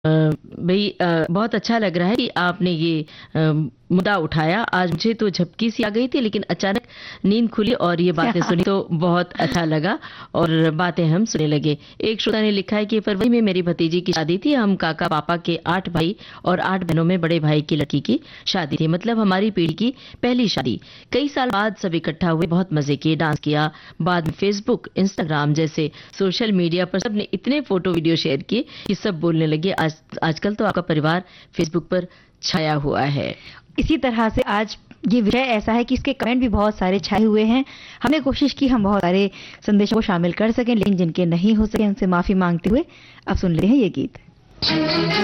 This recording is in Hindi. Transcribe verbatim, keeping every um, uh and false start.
अ, भई अ, बहुत अच्छा लग रहा है कि आपने ये अ, मुद्दा उठाया। आज मुझे तो झपकी सी आ गई थी, लेकिन अचानक नींद खुली और ये बातें सुनी तो बहुत अच्छा लगा और बातें हम सुनने लगे। एक श्रोता ने लिखा है कि फरवरी में मेरी भतीजी की शादी थी। हम काका पापा के आठ भाई और आठ बहनों में बड़े भाई की लड़की की शादी थी। मतलब हमारी पीढ़ी की पहली शादी। कई साल बाद सब इकट्ठा हुए, बहुत मजे किए, डांस किया। बाद में फेसबुक, इंस्टाग्राम जैसे सोशल मीडिया पर सबने इतने फोटो वीडियो शेयर किए कि सब बोलने लगे आज आजकल तो आपका परिवार फेसबुक पर छाया हुआ है। इसी तरह से आज ये विषय ऐसा है कि इसके कमेंट भी बहुत सारे छाए हुए हैं। हमने कोशिश की हम बहुत सारे संदेशों को शामिल कर सकें, लेकिन जिनके नहीं हो सके उनसे माफी मांगते हुए अब सुन लेते हैं ये गीत।